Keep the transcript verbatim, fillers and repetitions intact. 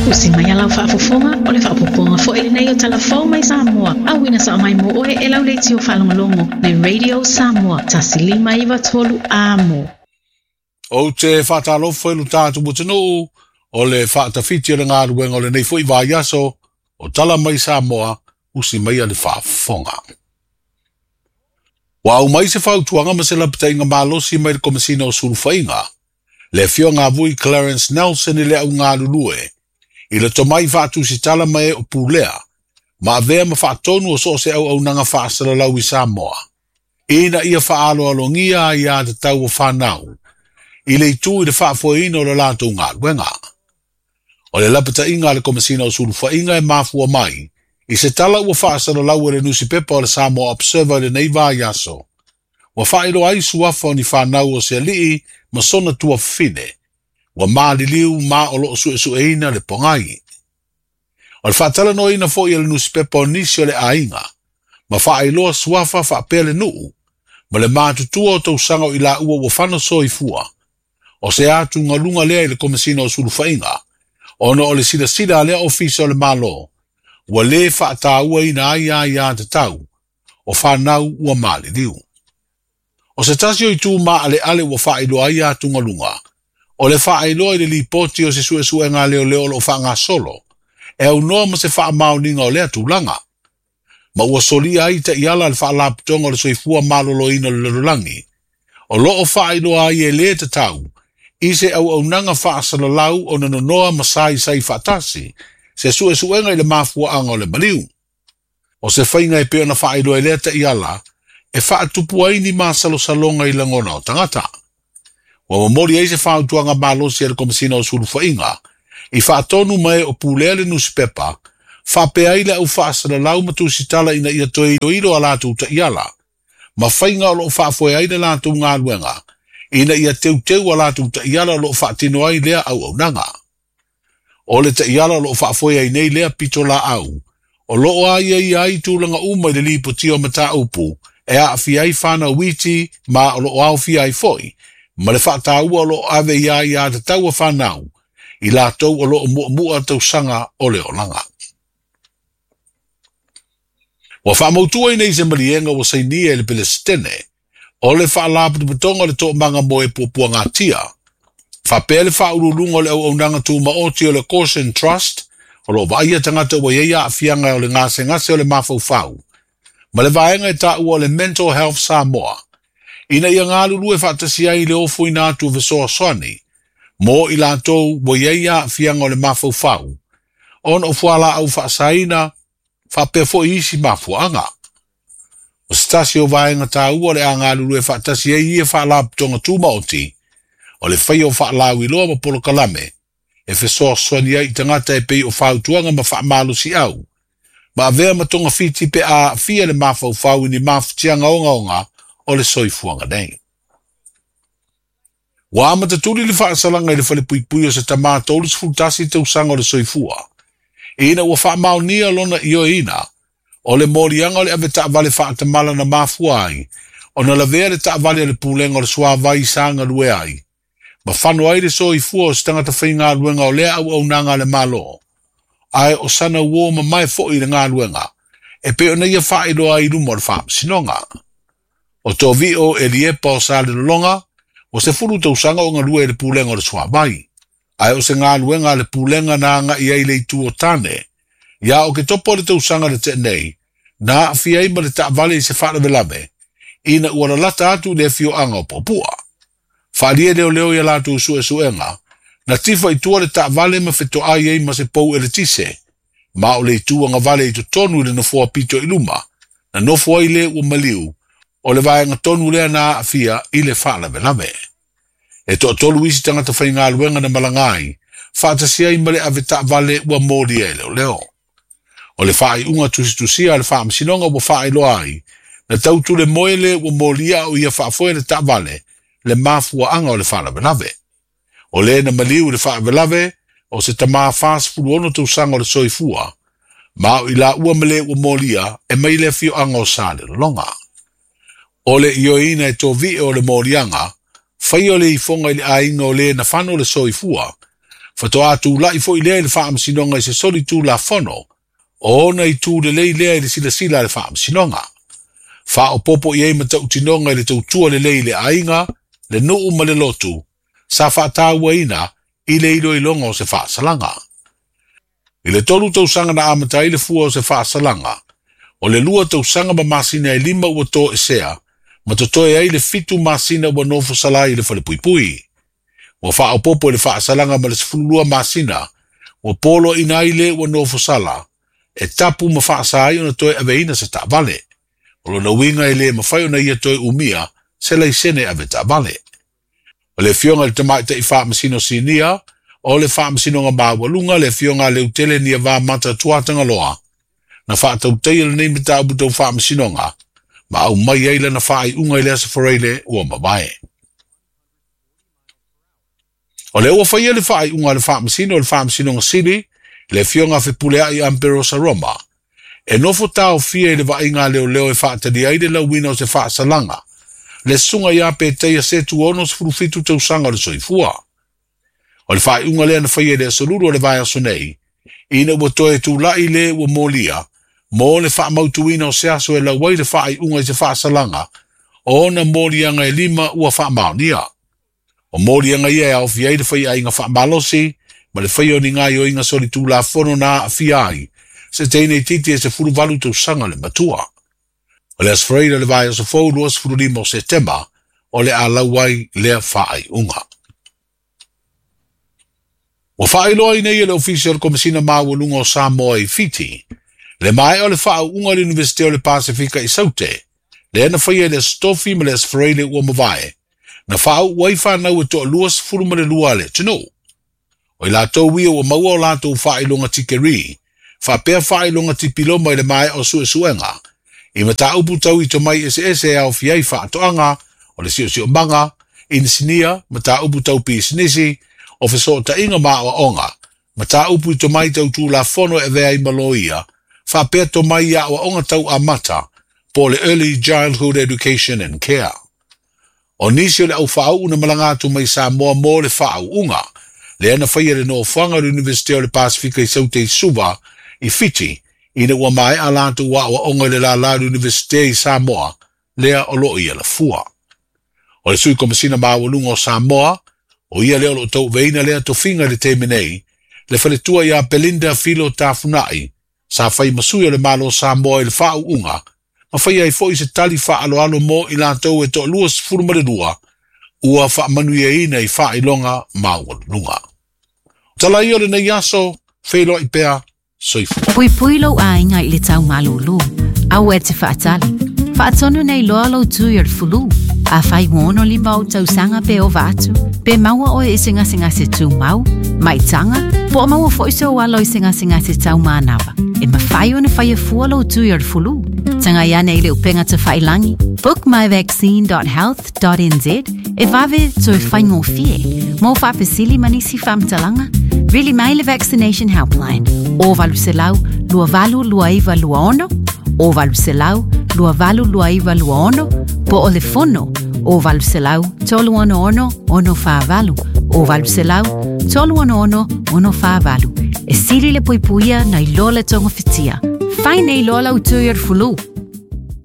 Usi mai alau whaafofonga, o le whaapoponga fo ele nei o talafau mai Samoa. Awina sa mai mo oe e lau leiti o whalongolongo. Le Radio Samoa, tasilima iwa tolu amo. O te whaatalofa ilu tātu mutanu, o le whaatawhiti o le ngā ruenga o le nei fo i vāiaso, o tala mai Samoa, usi mai a le whaafonga. Wa au mai se whautuanga ma se lapita inga malosi mai le komisina o sulufainga, le fio ngā vui Clarence Nelson i le au ngā lulue, i le tomai whaatu si tala mai o pūlea, ma avea ma whaatonu o so se au au nanga whaasala lau i Samoa. Ina ia whaalo alongia i a te tau o whanau, i le itu i le whaafoina o le lātou ngā ruenga. O le lapita inga le komisina o sulufainga e mafua mai, I se tala ua whaasara lau e nusi pepa o le Samoa Observer le nei vāiaso. Wa whaero ai suafa o ni whanau o se alii ma sona tua fine. Wa maali liu ma o loo su e su eina le pongai. O le whaatala no ina fo i le nusi pepa o nisi o le ainga. Ma whaeloa suafa whaapele nuu. Ma le mātutua o tausanga o ila ua wa whana soi fua. O se atu ngalunga lea i le komisina o sulufainga. Ono o le sida sida lea ofisa o le malo. Wa le whaata ua ina ai ai a te tau, o whanau ua mali liu. O se tasi o i tū maa ale ale ua whaeloa ai a tungalunga, o le whaeloa i le lipoti o se sue sue ngā leo leo lo wha ngā solo, e au noa ma se wha maoninga o lea tūlanga. Ma ua soli ai te iala le wha laptonga o le soifua malolo ina le lulangi, o lo o whaeloa ai e le te tau, i se au au nanga wha asalalau o nano noa masai sai whaatasi, se sue suenga i le mafua anga o le maliu. O se whainga e peo na whaedo e lea te iala, e whaatupu ai ni masalo salonga i langona o tangata. Wa mamori ei se whaautuanga malosi e le komisina o sulufainga, i whaatonu mai o pulea le newspaper, whapea i le au whaasana lau matusitala ina ia toi ilo a lātu ta iala, ma whainga o lo whaafoe ai le lātu ngā luenga, ina ia teu teu a lātu ta iala o lo whaatino ai lea au au nanga. O le te iala lo whaafoia i nei lea pito la au. O loo ai ai ai tūlanga umai le lipo tio mata upu, e a awhi ai whana witi, ma o loo au fi ai foi, ma le whaata ua o loo ave i ai a te taua whanau, i la tau o loo mua mua tau sanga o le olanga. Wa whaamautua i nei se marienga wa sainia e le Palestine, o le whaalapu tupatonga le tō manga moe pupua ngā tia, Whapele whaurulunga o le au au nanga tū maoti o le Caution Trust, o lo vaia tangata ua yeia a fianga o le ngase ngase o le mafau fau. Ma le vaenga e ta ua o le Mental Health Samoa. Ina ia ngālulu e whaatasi ai le ofo ina atu vesoa soani, mo i lātou ua yeia a fianga o le mafau fau. On o fuala au whaasaina, whape fo isi mafuanga. O stasi o vaenga ta ua le a ngālulu e whaatasi ai ia whaalaptonga tū maoti, o le whai o whaalau i loa ma polo kalame, e whesoa soani ai tangata e pei o whautuanga ma whaamalu si au. Ma avea ma tonga fiti pe a fia le mafau fau i ni mafutianga onga onga o le soifuanga nei. Wa ama te tuli le whaasalanga i le whale pui pui o se tamata o le sfutasi te usanga o le soifua. E ina ua whaamau nia lona i o ina, o le morianga o le ave taavale whaatamala na mafua ai, o na la vea le taavale le pulenga o le suavai sanga lue ai. Ma whanu aire so i fua o stangata whai ngā luenga o lea au au nanga le malo. Ai o sana uo ma mai fo i le ngā luenga. E peo na ia wha ilo ai lumo le wha sinonga. O tō vi o e li epa o sa le longa, o se furu tau sanga o ngā lue le pulenga o le sua vai. Ai o se ngā luenga le pulenga na nga i ai le itu o tane. Ia o ke topo le tau sanga le te nei, na fi ai ma le ta vale i se wha le lame, ina ua la lata atu le fio anga o popua. Whaalia leo leo ia lātou sue suenga, na tifa i tua le ta vale ma wheto ai ei ma se pou e le tise, ma o le i tua nga vale i to tonu le nofua pito i luma, na nofua i le ua maliu, o le vaenga tonu lea na afia i le whaalame lame. E to tolu isi tangata whai ngā luenga na malangai, whaatasia i male ave ta vale ua mōri e leo leo. O le whaai unga tusi tusia le whaamsinonga ua whaai loai, na tautu le moele ua mōri au ia whaafoe le ta vale, le mafua anga o le whaalavelave. O le na maliu le whaalavelave, o se tamā fast food ono tau sanga o le soifua, ma o ila ua mele ua molia e mai le fio anga o sale longa. O le io ina e tō vi o le morianga, whai o le i fonga i le ainga o le na whano le soifua, Fatoa tu lai fo ile le faa msinonga i se soli tu la fono, o ona i tu le lei lea i le sila sila le faa msinonga. Faa o popo i eima tau tinonga i le tau tua le lei le ainga, le nuu ma le lotu, sa faa taua ina i le ilo i longa o se faa salanga. I le tolu tau sanga na amata i le fua o se faa salanga, o le lua tau sanga ma masina i lima ua to e sea, ma totoe ai le fitu masina ua nofo salai i le fale pui pui. Wa faa o popo le faa salanga ma le sifulua masina, wa polo ina ile wa nofo sala, e tapu ma faa saai ona toe aveina se ta vale. O lo na winga ile ma fai ona ia toe umia, se lai sene ave ta vale. O le fionga le tamai te i faa masino sinia, o le faa masino nga maa walunga le fionga le utele ni a vaa mata tuatanga loa. Na faa tau teia le neime tau butau faa masino nga, ma au mai eila na faa i unga ile asa foreile ua mabae. O le ua whaia le wha i unga le wha masino le wha masino nga sili, le fionga fe pulea i Amperosa Roma. E nofo tau fia i le wa inga leo leo e wha tadi aide la wina o se wha salanga. Le sunga ia pe teia se tu ono se furufitu tau sanga le soifua. O le wha i unga lea na whaia le asaluru o le vai aso nei, ina ua toe tu la i le ua molia, mo le wha mautuina o se aso e la wai le wha i unga i se wha salanga, o na molia nga e lima ua wha maonia. O mori anga ia e au fiai le whai a inga wha malosi, ma le whai o ni ngai o inga soli tū la whono na a fiai, se teine titi e se furu valu tau sanga le matua. O le asfreira le vai o se fau luas furu lima o setema, o le a lauai lea whaai unga. O whaai loa i nei e le official komisina maua lunga o Samoa i Fiti, le mai o le wha unga le Universite o le Pasifika i Saute, le ena whai e le stofi ma le asfreira ua mawai, na whao waifa nau e toa luas furumare lua le tino. O i lātou wia ua maua o lātou whailonga tikeri, whapea whailonga tipiloma i le mai o sue suenga, i mata upu tau i to mai ese ese au fiai whaatoanga, o le sio sio manga, in sinia, mata upu tau pi sinisi, o feso ta inga maa o onga, mata upu i to mai tau tū la fono e vea i maloia, whapea to mai ia o onga tau a mata, po le Early Childhood Education and Care. O nisi o le au whaau una malangatu mai Samoa mo le whaau unga, le ana whaia le no whanga le Universite o le Pasifika i Saute i Suva, i Fiti, ina ua mai a lātu wa o onga le la la Universite i Samoa, lea o lo ia la fua. O le sui komisina mawalunga o Samoa, o ia leo lo tau veina lea to finga le temenei, le whaletua ia Belinda Filo Tafunai, sa whai masui o le malo Samoa i le whaau unga, ma whai ai fo i se tali wha alo alo mo i lātou e to luas furumare lua, ua wha manuia ina i wha ilonga mawalunga. Tala i ole nei aso, whelo i pea, soifu. Pui pui lau ainga i le tau malulu, au e te whaatali. Whaatonu nei loa lau tu i ar fulu, a whai wono li mau tau sanga pe o vatu, pe maua o e singa singa se tu mau, mai tanga, po o maua fo iso walo i singa singa se tau maanawa, e ma whai o na whai e fua lau tu i ar fulu. Tanga ia nei le upenga te whailangi, book my vaccine dot health dot n z, e vave to e whaingo fie, mo whapesili manisi whamtalanga, really mai le vaccination helpline, o valu se lau, lua valu lua iwa lua ono, o valu se lau, lua valu lua iwa lua ono, po o le fono, o valu se lau, tolu ono ono, ono wha valu, o valu se lau, tolu ono ono, ono wha valu, e siri le poipuia na i lola tonga fitia, whai nei lola utui ar fulu.